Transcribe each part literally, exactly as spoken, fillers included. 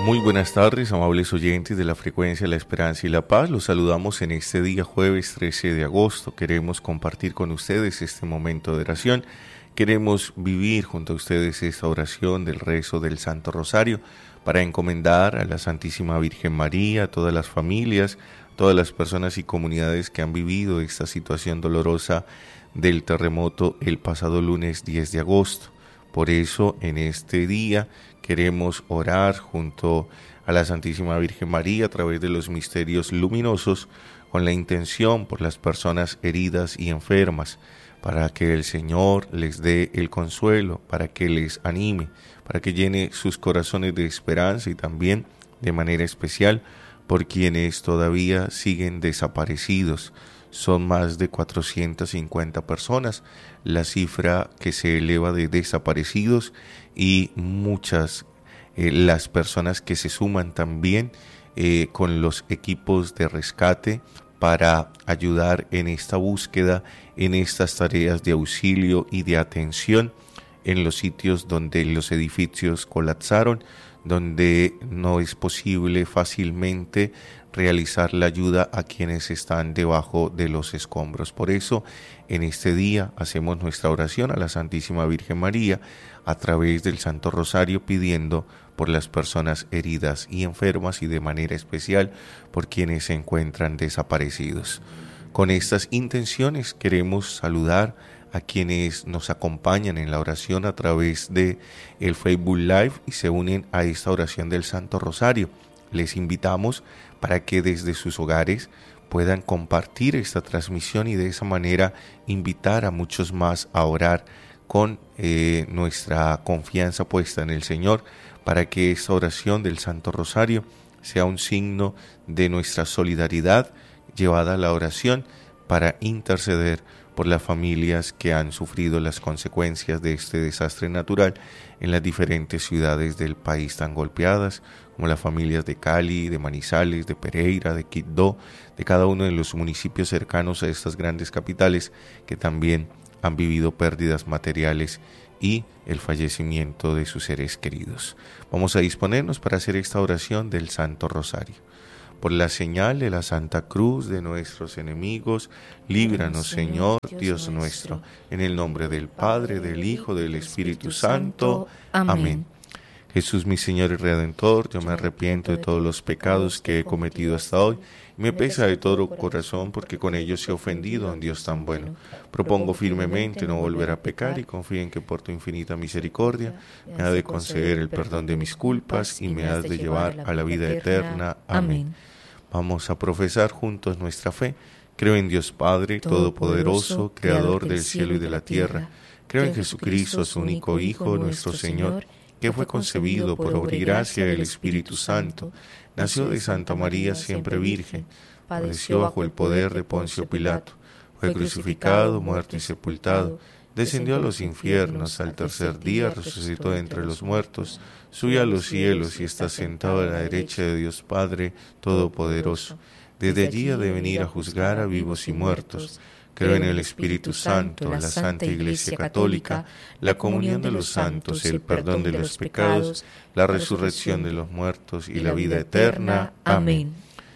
Muy buenas tardes, amables oyentes de la frecuencia La Esperanza y la Paz. Los saludamos en este día jueves trece de agosto. Queremos compartir con ustedes este momento de oración. Queremos vivir junto a ustedes esta oración del rezo del Santo Rosario para encomendar a la Santísima Virgen María, a todas las familias, todas las personas y comunidades que han vivido esta situación dolorosa del terremoto el pasado lunes diez de agosto. Por eso, en este día queremos orar junto a la Santísima Virgen María a través de los misterios luminosos con la intención por las personas heridas y enfermas, para que el Señor les dé el consuelo, para que les anime, para que llene sus corazones de esperanza y también de manera especial por quienes todavía siguen desaparecidos. Son más de cuatrocientas cincuenta personas la cifra que se eleva de desaparecidos y muchas eh, las personas que se suman también eh, con los equipos de rescate para ayudar en esta búsqueda, en estas tareas de auxilio y de atención en los sitios donde los edificios colapsaron, donde no es posible fácilmente realizar la ayuda a quienes están debajo de los escombros. Por eso, en este día hacemos nuestra oración a la Santísima Virgen María a través del Santo Rosario, pidiendo por las personas heridas y enfermas y de manera especial por quienes se encuentran desaparecidos. Con estas intenciones queremos saludar a quienes nos acompañan en la oración a través de el Facebook Live y se unen a esta oración del Santo Rosario. Les invitamos para que desde sus hogares puedan compartir esta transmisión y de esa manera invitar a muchos más a orar con eh, nuestra confianza puesta en el Señor, para que esta oración del Santo Rosario sea un signo de nuestra solidaridad llevada a la oración para interceder por las familias que han sufrido las consecuencias de este desastre natural en las diferentes ciudades del país tan golpeadas, como las familias de Cali, de Manizales, de Pereira, de Quibdó, de cada uno de los municipios cercanos a estas grandes capitales que también han vivido pérdidas materiales y el fallecimiento de sus seres queridos. Vamos a disponernos para hacer esta oración del Santo Rosario. Por la señal de la Santa Cruz de nuestros enemigos, líbranos, Señor, Dios nuestro, en el nombre del Padre, del Hijo, del Espíritu Santo. Amén. Jesús, mi Señor y Redentor, yo me arrepiento de todos los pecados que he cometido hasta hoy, y me pesa de todo corazón porque con ellos he ofendido a un Dios tan bueno. Propongo firmemente no volver a pecar y confío en que por tu infinita misericordia me ha de conceder el perdón de mis culpas y me has de llevar a la vida eterna. Amén. Vamos a profesar juntos nuestra fe. Creo en Dios Padre Todopoderoso, Creador del cielo y de la tierra. Creo en Jesucristo, su único Hijo, nuestro Señor, que fue concebido por obra y gracia del Espíritu Santo, nació de Santa María siempre Virgen, padeció bajo el poder de Poncio Pilato, fue crucificado, muerto y sepultado, descendió a los infiernos, al tercer día resucitó de entre los muertos, subió a los cielos y está sentado a la derecha de Dios Padre Todopoderoso. Desde allí ha de venir a juzgar a vivos y muertos. Creo en el Espíritu Santo, la Santa Iglesia Católica, la comunión de los santos, el perdón de los pecados, la resurrección de los muertos y la vida eterna. Amén.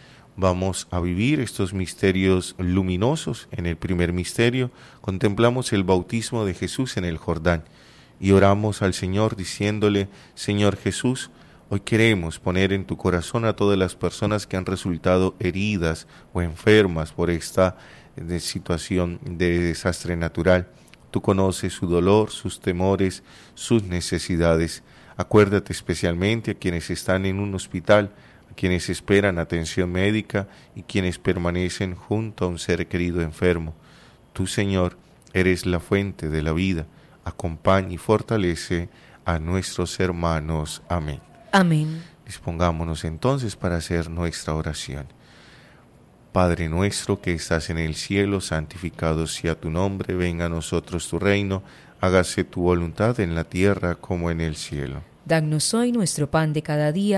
Vamos a vivir estos misterios luminosos. En el primer misterio contemplamos el bautismo de Jesús en el Jordán y oramos al Señor diciéndole: Señor Jesús, hoy queremos poner en tu corazón a todas las personas que han resultado heridas o enfermas por esta de situación de desastre natural. Tú conoces su dolor, sus temores, sus necesidades. Acuérdate especialmente a quienes están en un hospital, a quienes esperan atención médica y quienes permanecen junto a un ser querido enfermo. Tú, Señor, eres la fuente de la vida. Acompaña y fortalece a nuestros hermanos. Amén. Amén. Dispongámonos entonces para hacer nuestra oración. Padre nuestro que estás en el cielo, santificado sea tu nombre, venga a nosotros tu reino, hágase tu voluntad en la tierra como en el cielo. Danos hoy nuestro pan de cada día,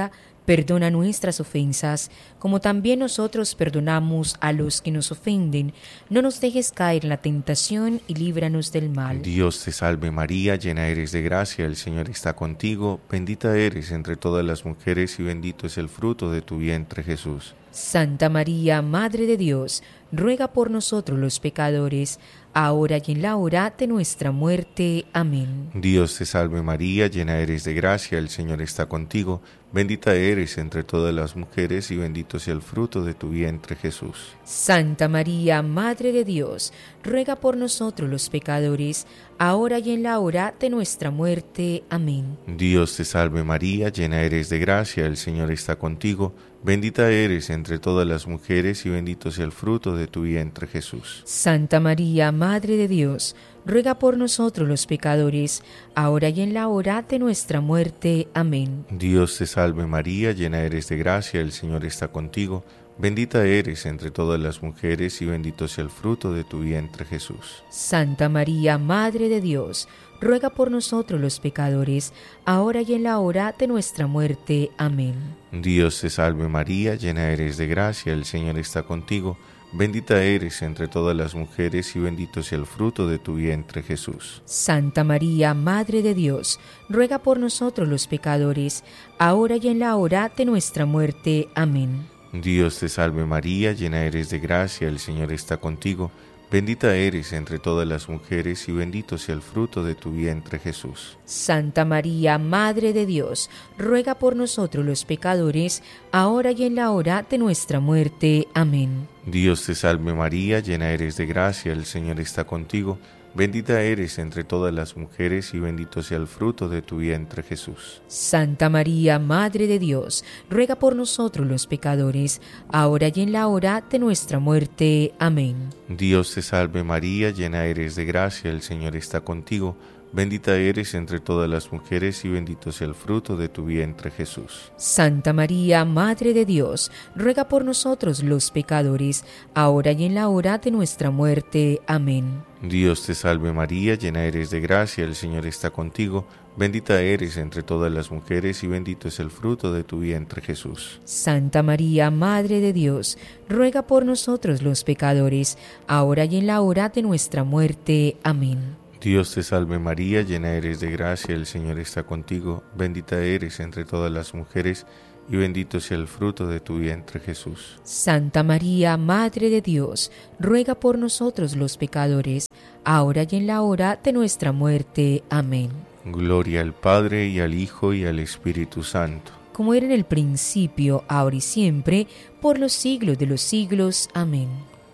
Perdona nuestras ofensas, como también nosotros perdonamos a los que nos ofenden. No nos dejes caer en la tentación y líbranos del mal. Dios te salve María, llena eres de gracia, el Señor está contigo, bendita eres entre todas las mujeres y bendito es el fruto de tu vientre Jesús. Santa María, Madre de Dios, ruega por nosotros los pecadores, ahora y en la hora de nuestra muerte. Amén. Dios te salve María, llena eres de gracia, el Señor está contigo, bendita eres entre todas las mujeres y bendito sea el fruto de tu vientre Jesús. Santa María, Madre de Dios, ruega por nosotros los pecadores, ahora y en la hora de nuestra muerte. Amén. Dios te salve María, llena eres de gracia, el Señor está contigo, bendita eres entre todas las mujeres y bendito sea el fruto de tu vientre Jesús. Santa María, Madre de Dios, ruega por nosotros los pecadores, ahora y en la hora de nuestra muerte. Amén. Dios te salve María, llena eres de gracia, el Señor está contigo, bendita eres entre todas las mujeres y bendito sea el fruto de tu vientre Jesús. Santa María, Madre de Dios, ruega por nosotros los pecadores, ahora y en la hora de nuestra muerte. Amén. Dios te salve María, llena eres de gracia, el Señor está contigo, bendita eres entre todas las mujeres y bendito sea el fruto de tu vientre Jesús. Santa María, Madre de Dios, ruega por nosotros los pecadores, ahora y en la hora de nuestra muerte. Amén. Dios te salve María, llena eres de gracia, el Señor está contigo, bendita eres entre todas las mujeres y bendito sea el fruto de tu vientre Jesús. Santa María, Madre de Dios, ruega por nosotros los pecadores, ahora y en la hora de nuestra muerte. Amén. Dios te salve María, llena eres de gracia, el Señor está contigo, bendita eres entre todas las mujeres y bendito sea el fruto de tu vientre Jesús. Santa María, Madre de Dios, ruega por nosotros los pecadores, ahora y en la hora de nuestra muerte. Amén. Dios te salve María, llena eres de gracia, el Señor está contigo, bendita eres entre todas las mujeres y bendito sea el fruto de tu vientre Jesús. Santa María, Madre de Dios, ruega por nosotros los pecadores, ahora y en la hora de nuestra muerte. Amén. Dios te salve María, llena eres de gracia, el Señor está contigo, bendita eres entre todas las mujeres y bendito es el fruto de tu vientre Jesús. Santa María, Madre de Dios, ruega por nosotros los pecadores, ahora y en la hora de nuestra muerte. Amén. Dios te salve María, llena eres de gracia, el Señor está contigo, bendita eres entre todas las mujeres y bendito sea el fruto de tu vientre Jesús. Santa María, Madre de Dios, ruega por nosotros los pecadores, ahora y en la hora de nuestra muerte. Amén. Gloria al Padre y al Hijo y al Espíritu Santo, como era en el principio, ahora y siempre, por los siglos de los siglos. Amén.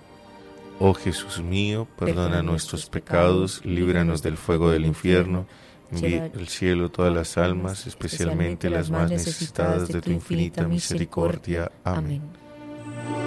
Oh Jesús mío, perdona nuestros pecados, líbranos del fuego del infierno, envía al cielo todas las almas, especialmente las más necesitadas de tu infinita misericordia. Amén.